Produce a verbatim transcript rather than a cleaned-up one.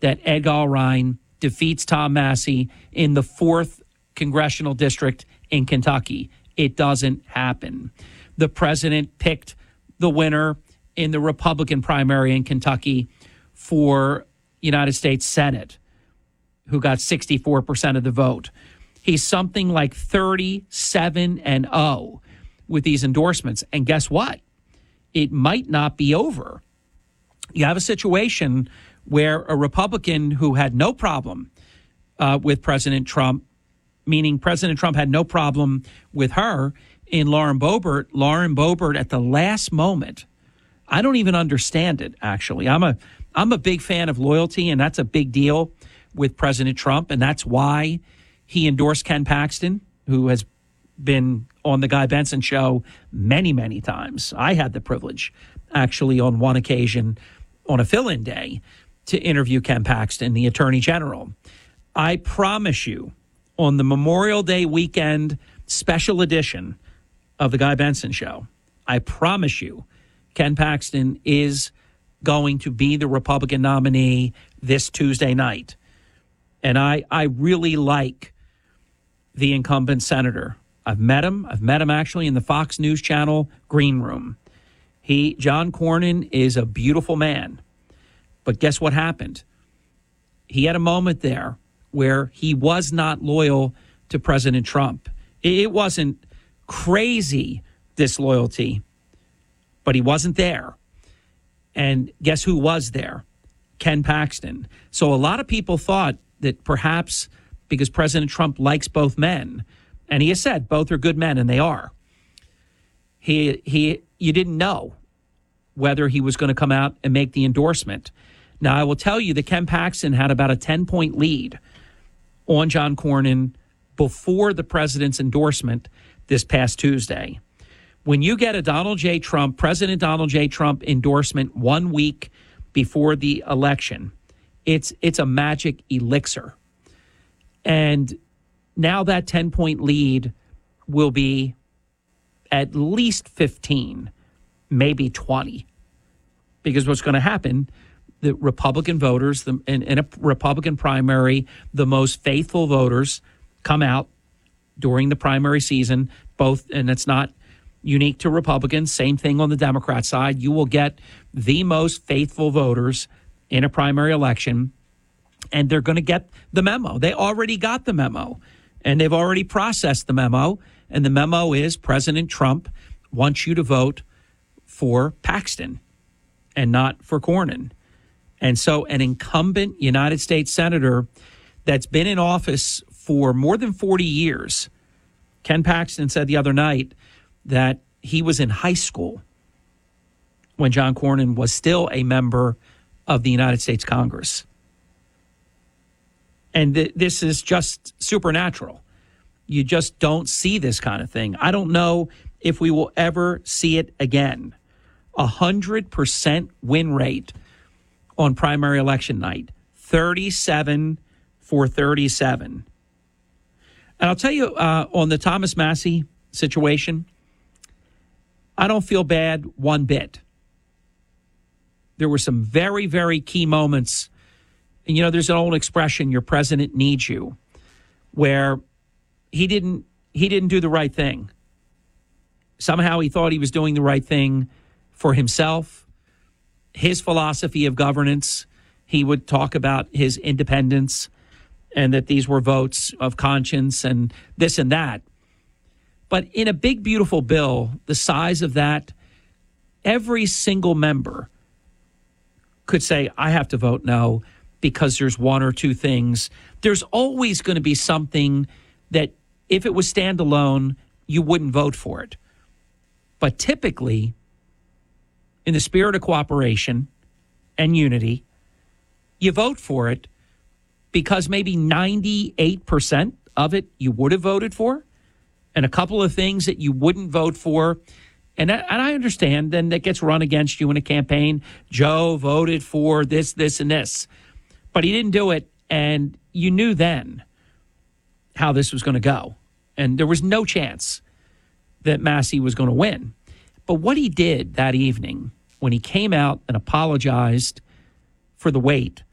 that Ed Allrein defeats Tom Massey in the fourth congressional district in Kentucky. It doesn't happen. The president picked the winner in the Republican primary in Kentucky for United States Senate, who got sixty-four percent of the vote. He's something like thirty-seven and oh with these endorsements. And guess what? It might not be over. You have a situation where a Republican who had no problem uh, with President Trump, meaning President Trump had no problem with her, in Lauren Boebert, Lauren Boebert at the last moment, I don't even understand it, actually. I'm a I'm a big fan of loyalty, and that's a big deal with President Trump, and that's why he endorsed Ken Paxton, who has been on the Guy Benson show many, many times. I had the privilege, actually, on one occasion, on a fill-in day, to interview Ken Paxton, the Attorney General. I promise you, on the Memorial Day weekend special edition of the Guy Benson show, I promise you, Ken Paxton is going to be the Republican nominee this Tuesday night. And I, I really like the incumbent senator. I've met him. I've met him actually in the Fox News Channel green room. He, John Cornyn, is a beautiful man. But guess what happened? He had a moment there where he was not loyal to President Trump. It wasn't crazy disloyalty, but he wasn't there. And guess who was there? Ken Paxton. So a lot of people thought that perhaps because President Trump likes both men, and he has said both are good men, and they are, he he you didn't know whether he was going to come out and make the endorsement. Now, I will tell you that Ken Paxton had about a ten-point lead on John Cornyn before the president's endorsement this past Tuesday. When you get a Donald J. Trump, President Donald J. Trump endorsement one week before the election, it's it's a magic elixir. And now that ten-point lead will be at least fifteen, maybe twenty. Because what's going to happen, the Republican voters, the, in, in a Republican primary, the most faithful voters come out during the primary season, both, and it's not unique to Republicans, same thing on the Democrat side. You will get the most faithful voters in a primary election, and they're going to get the memo. They already got the memo, and they've already processed the memo, and the memo is President Trump wants you to vote for Paxton and not for Cornyn. And so an incumbent United States senator that's been in office for more than forty years, Ken Paxton said the other night that he was in high school when John Cornyn was still a member of the United States Congress. And th- this is just supernatural. You just don't see this kind of thing. I don't know if we will ever see it again. A one hundred percent win rate on primary election night, thirty-seven for thirty-seven. And I'll tell you, uh, on the Thomas Massey situation, I don't feel bad one bit. There were some very, very key moments. And, you know, there's an old expression, your president needs you, where he didn't he didn't do the right thing. Somehow he thought he was doing the right thing for himself, his philosophy of governance. He would talk about his independence and that these were votes of conscience and this and that. But in a big, beautiful bill, the size of that, every single member could say, I have to vote no because there's one or two things. There's always going to be something that if it was standalone, you wouldn't vote for it. But typically, in the spirit of cooperation and unity, you vote for it because maybe ninety-eight percent of it you would have voted for, and a couple of things that you wouldn't vote for. And, that, and I understand then that gets run against you in a campaign. Joe voted for this, this, and this. But he didn't do it, and you knew then how this was going to go. And there was no chance that Massey was going to win. But what he did that evening when he came out and apologized for the wait